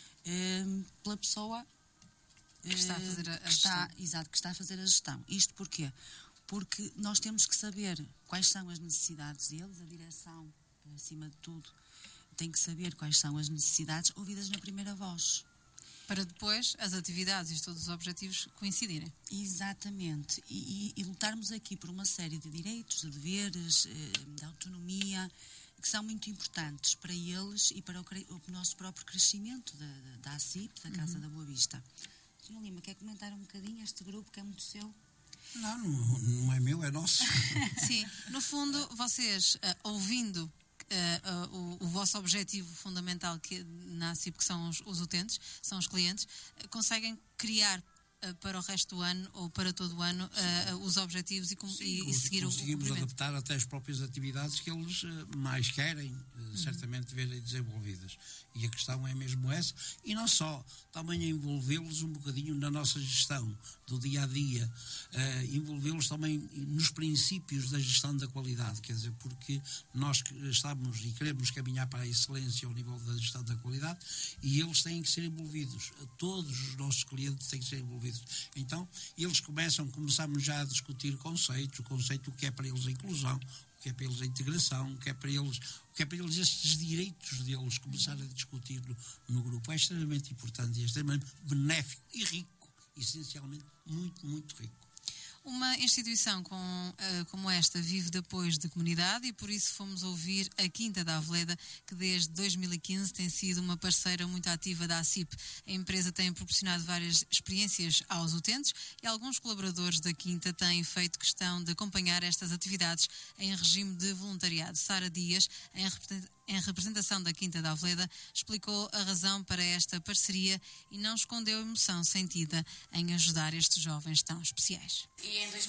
pela pessoa que está a fazer a gestão. Exato, que está a fazer a gestão. Isto porquê? Porque nós temos que saber quais são as necessidades deles, a direção, acima de tudo, tem que saber quais são as necessidades ouvidas na primeira voz. Para depois as atividades e todos os objetivos coincidirem. Exatamente. E lutarmos aqui por uma série de direitos, de deveres, de autonomia, que são muito importantes para eles e para o nosso próprio crescimento da ACIP, da Casa da Boa Vista. Sr. Lima, quer comentar um bocadinho este grupo que é muito seu? Não é meu, é nosso. Sim, no fundo, vocês, ouvindo o vosso objetivo fundamental que na ACIP, que são os utentes, são os clientes, conseguem criar para o resto do ano ou para todo o ano os objetivos e seguir conseguimos adaptar até as próprias atividades que eles mais querem certamente ver desenvolvidas. E a questão é mesmo essa, e não só, também envolvê-los um bocadinho na nossa gestão do dia a dia, envolvê-los também nos princípios da gestão da qualidade, quer dizer, porque nós estamos e queremos caminhar para a excelência ao nível da gestão da qualidade e eles têm que ser envolvidos, todos os nossos clientes têm que ser envolvidos. Então, eles começamos já a discutir conceitos, o conceito, o que é para eles a inclusão, o que é para eles a integração, o que é para eles estes direitos deles, começar a discutir no grupo. É extremamente importante e é extremamente benéfico e rico, essencialmente muito, muito rico. Uma instituição como esta vive de apoios de comunidade e por isso fomos ouvir a Quinta da Aveleda, que desde 2015 tem sido uma parceira muito ativa da ACIP. A empresa tem proporcionado várias experiências aos utentes e alguns colaboradores da Quinta têm feito questão de acompanhar estas atividades em regime de voluntariado. Sara Dias, em representação da Quinta da Aveleda, explicou a razão para esta parceria e não escondeu a emoção sentida em ajudar estes jovens tão especiais. E em 2015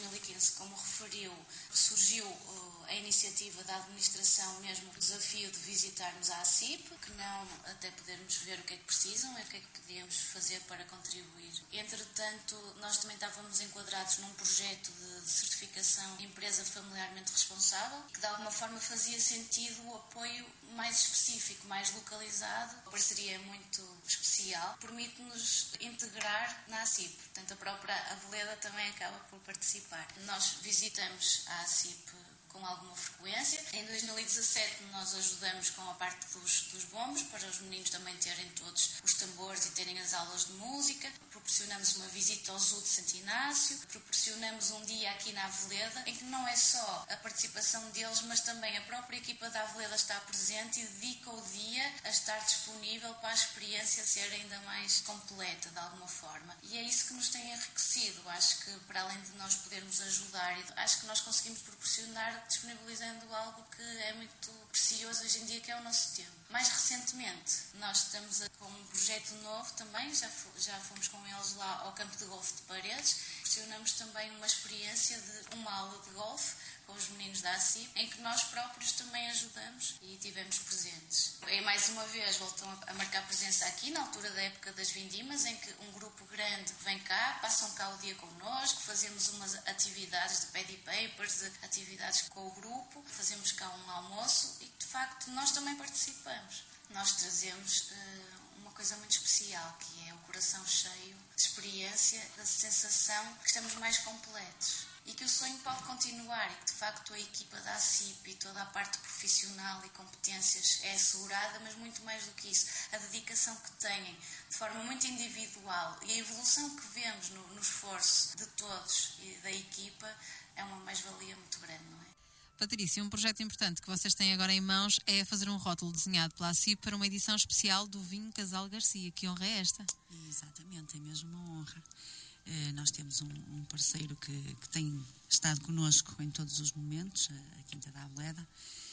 exatamente como referiu, surgiu a iniciativa da administração, mesmo o desafio de visitarmos a ACIP, que não até podermos ver o que é que precisam e o que é que podíamos fazer para contribuir. Entretanto, nós também estávamos enquadrados num projeto de certificação de empresa familiarmente responsável, que de alguma forma fazia sentido o apoio mais específico, mais localizado. A parceria é muito especial, permite-nos integrar na ACIP. Portanto, a própria Aveleda também acaba por participar. Nós visitamos a ACIP com alguma frequência. Em 2017 nós ajudamos com a parte dos bombos, para os meninos também terem todos os tambores e terem as aulas de música. Proporcionamos uma visita ao Zoo de Santo Inácio, proporcionamos um dia aqui na Aveleda, em que não é só a participação deles, mas também a própria equipa da Aveleda está presente e dedica o dia a estar disponível para a experiência ser ainda mais completa, de alguma forma. E é isso que nos tem enriquecido. Acho que, para além de nós podermos ajudar, acho que nós conseguimos proporcionar, disponibilizando algo que é muito precioso hoje em dia, que é o nosso tempo. Mais recentemente, nós estamos com um projeto novo também, já fomos com eles lá ao campo de golfe de Paredes, proporcionamos também uma experiência de uma aula de golfe com os meninos da ACIP, em que nós próprios também ajudamos e tivemos presentes. E mais uma vez voltam a marcar presença aqui, na altura da época das vindimas, em que um grupo grande vem cá, passam cá o dia connosco, fazemos umas atividades de paddy papers, de atividades com o grupo, fazemos cá um almoço e, de facto, nós também participamos. Nós trazemos uma coisa muito especial, que é o coração cheio de experiência, da sensação que estamos mais completos. E que o sonho pode continuar e que, de facto, a equipa da ACIP e toda a parte profissional e competências é assegurada, mas muito mais do que isso, a dedicação que têm de forma muito individual e a evolução que vemos no esforço de todos e da equipa é uma mais-valia muito grande, não é? Patrícia, um projeto importante que vocês têm agora em mãos é fazer um rótulo desenhado pela ACIP para uma edição especial do vinho Casal Garcia. Que honra é esta? Exatamente, é mesmo uma honra. Nós temos um parceiro que tem estado connosco em todos os momentos, a Quinta da Aveleda,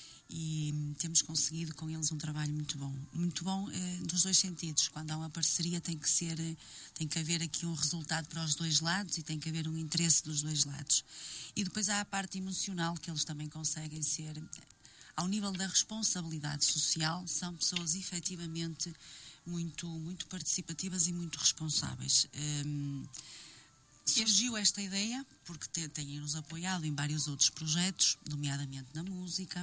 e temos conseguido com eles um trabalho muito bom nos dois sentidos. Quando há uma parceria tem que haver aqui um resultado para os dois lados e tem que haver um interesse dos dois lados. E depois há a parte emocional, que eles também conseguem ser, ao nível da responsabilidade social, são pessoas efetivamente muito participativas e muito responsáveis. Surgiu esta ideia porque têm-nos apoiado em vários outros projetos, nomeadamente na música,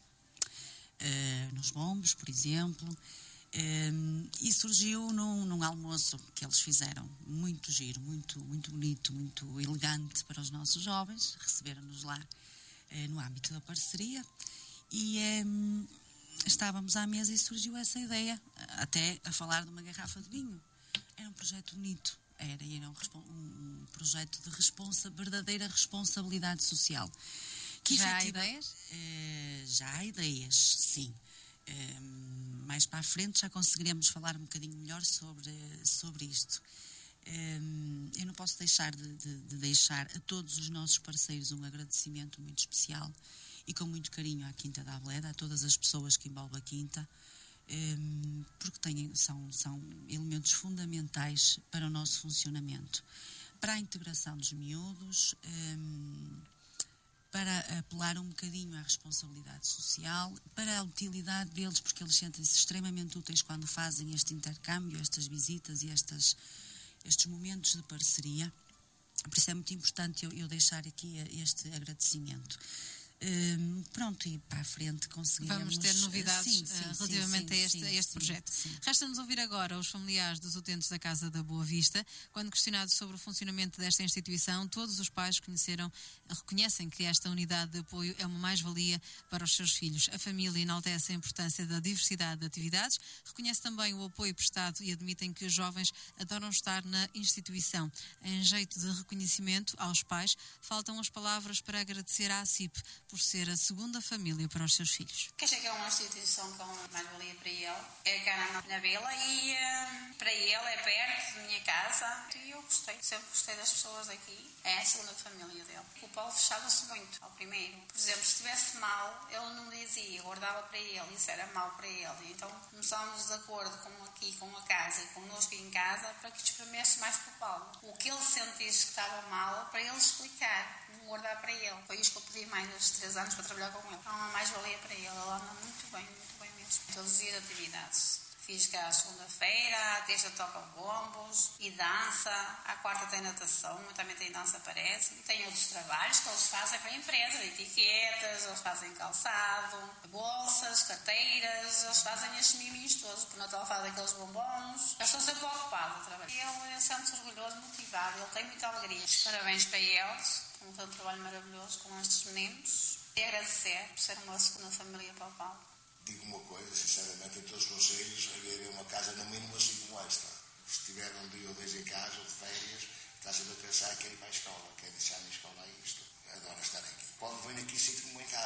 nos bombos, por exemplo, e surgiu num almoço que eles fizeram, muito giro, muito bonito, muito elegante para os nossos jovens. Receberam-nos lá no âmbito da parceria e estávamos à mesa e surgiu essa ideia, até a falar de uma garrafa de vinho. Era um projeto bonito, era um projeto de verdadeira responsabilidade social. Já há ideias? Já há ideias, sim. Mais para a frente já conseguiremos falar um bocadinho melhor sobre isto. Eu não posso deixar de deixar a todos os nossos parceiros um agradecimento muito especial e com muito carinho à Quinta da Aveleda, a todas as pessoas que envolvem a Quinta, porque são elementos fundamentais para o nosso funcionamento, para a integração dos miúdos, para apelar um bocadinho à responsabilidade social, para a utilidade deles, porque eles sentem-se extremamente úteis quando fazem este intercâmbio, estas visitas e estes momentos de parceria. Por isso é muito importante eu deixar aqui este agradecimento. Pronto, e para a frente conseguiremos... Vamos ter novidades relativamente a este projeto. Sim. Resta-nos ouvir agora os familiares dos utentes da Casa da Boa Vista. Quando questionados sobre o funcionamento desta instituição, todos os pais reconhecem que esta unidade de apoio é uma mais-valia para os seus filhos. A família enaltece a importância da diversidade de atividades, reconhece também o apoio prestado e admitem que os jovens adoram estar na instituição. Em jeito de reconhecimento aos pais, faltam as palavras para agradecer à ACIP por ser a segunda família para os seus filhos. Que é uma instituição com mais-valia para ele. É cá na vila e para ele é perto da minha casa. E eu sempre gostei das pessoas aqui. É a segunda família dele. O Paulo fechava-se muito ao primeiro. Por exemplo, se estivesse mal, ele não dizia, guardava para ele, isso era mal para ele. Então começámos de acordo com a casa e connosco em casa para que espremesse mais para o Paulo. O que ele sentisse que estava mal, para ele explicar. vou guardar para ele. Foi isso que eu pedi mais estes 3 anos para trabalhar com ele. É uma mais-valia para ele. Ele anda muito bem mesmo. Todos os dias atividades. Fiz cá a segunda-feira, a terça toca bombos e dança, à quarta tem natação, também tem dança, parece. E tem outros trabalhos que eles fazem para a empresa, etiquetas, eles fazem calçado, bolsas, carteiras, eles fazem estes miminhos todos. Por Natal fazem aqueles bombons. Eu estou sempre ocupada a trabalhar. Ele sente-se orgulhoso, motivado, ele tem muita alegria. Parabéns para eles, um trabalho maravilhoso com estes meninos. E agradecer por ser uma segunda família para o Paulo. Digo uma coisa, sinceramente, em todos os conselhos, havia haver uma casa no mínimo assim como esta. Se tiver um dia ou 2 em casa ou de férias, está sempre a pensar que quer ir para a escola, quer deixar na escola isto, adoro estar aqui. Quando venho aqui sinto-me em casa.